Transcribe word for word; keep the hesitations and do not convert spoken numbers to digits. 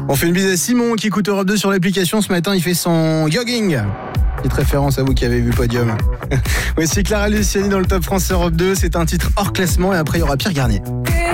On fait une bise à Simon qui écoute Europe deux sur l'application. Ce matin, il fait son jogging. Petite référence à vous qui avez vu Podium. Voici Clara Luciani dans le Top France Europe deux. C'est un titre hors classement et après, il y aura Pierre Garnier.